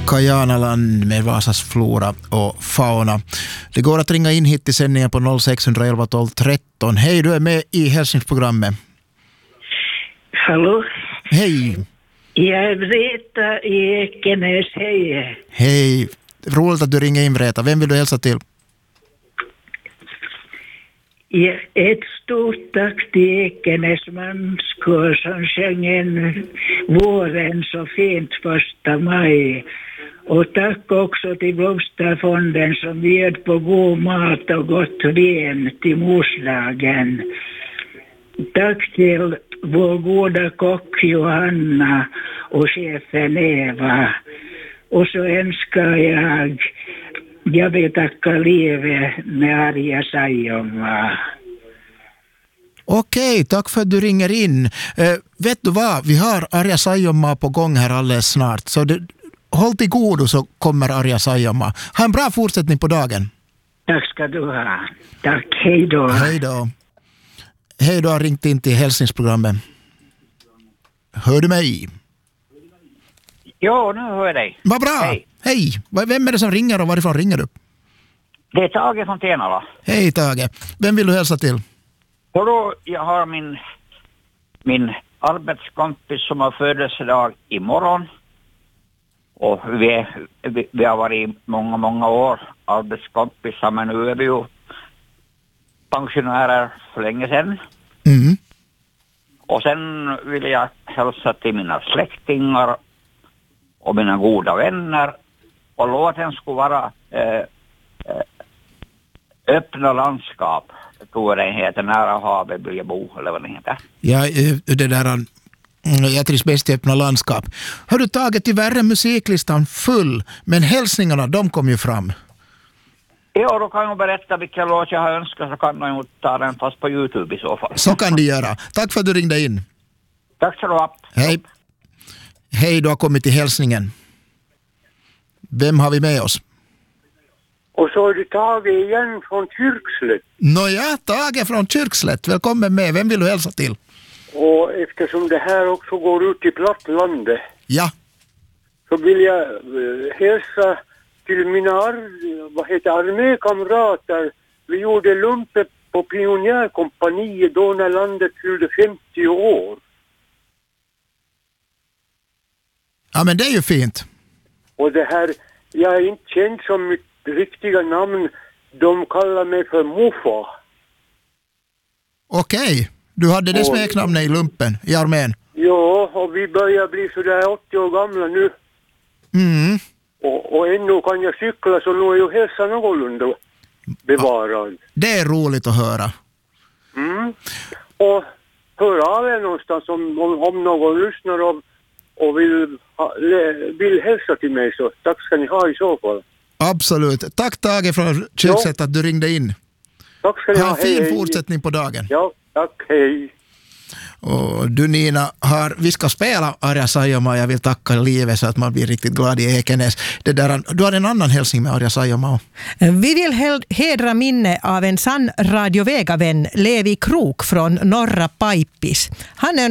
Kajanaland med Vasas flora och fauna. Det går att ringa in hit till sändningen på 0611 12 13. Hej, du är med i Hälsningsprogrammet. Hallå? Hej. Jag är Vreta i Ekenäs, hej. Hej, roligt att du ringer in, Vreta. Vem vill du hälsa till? Ett stort tack till Ekenäs manskår som sjöng en våren så fint 1 maj. Och tack också till Blomsterfonden som bjöd på god mat och gott vin till morsdagen. Tack till vår goda kock Johanna och chefen Eva. Och så önskar jag vill tacka livet med Arja Saijonmaa. Okej, tack för att du ringer in. Vet du vad, vi har Arja Saijonmaa på gång här alldeles snart. Så håll till godo så kommer Arja Saijonmaa. Ha en bra fortsättning på dagen. Tack ska du ha. Tack, hej då. Hej då. Hej, du har ringt in till Hälsningsprogrammet. Hör du mig? Jo, nu hör jag dig. Vad bra. Hej. Vem är det som ringer och varifrån ringer du? Det är Tage från Tenala. Hej Tage. Vem vill du hälsa till? Och då, jag har min arbetskompis som har födelsedag imorgon. Och vi har varit många år arbetskompisar, men nu är vi ju pensionärer för länge sedan. Mm. Och sen vill jag hälsa till mina släktingar och mina goda vänner. Och låten skulle vara Öppna landskap. Jag tror den heter Nära havet vill jag bo, eller vad den heter. Ja, det där... Jag trivs bäst i öppna landskap. Har du tagit tyvärr är musiklistan full, men hälsningarna, de kom ju fram. Ja, då kan jag berätta vilken låt jag har önskat, så kan jag ta den fast på YouTube i så fall. Så kan du göra. Tack för att du ringde in. Tack så du ha. Hej. Hej, du har kommit till hälsningen. Vem har vi med oss? Och så är det Tage igen från Kyrkslätt. Nåja, Tage från Kyrkslätt. Välkommen med. Vem vill du hälsa till? Och eftersom det här också går ut i plattlandet. Ja. Så vill jag hälsa till mina armékamrater. Vi gjorde lumpen på pionjärkompaniet då när landet fyllde 50 år. Ja, men det är ju fint. Och det här, jag är inte känd som mitt riktiga namn. De kallar mig för Muffa. Okej. Du hade det smeknamnet i lumpen, i armén. Ja, och vi börjar bli sådär 80 år gamla nu. Mm. Och ännu kan jag cykla, så nu är ju hälsan någorlunda bevarad. Det är roligt att höra. Mm. Och hör av er någonstans om någon lyssnar och vill hälsa till mig, så tack ska ni ha i så fall. Absolut. Tack Tage från Kyrkslätt att du ringde in. Tack ska ni ha. Ha en fin fortsättning på dagen. Ja, tack, hej. Och du Nina, vi ska spela Arja Saijonmaa. Jag vill tacka livet så att man blir riktigt glad i Ekenäs. Du har en annan hälsning med Arja Saijonmaa. Vi vill hedra minne av en sann Radio Vega-vän, Levi Krok från Norra Paippis. Han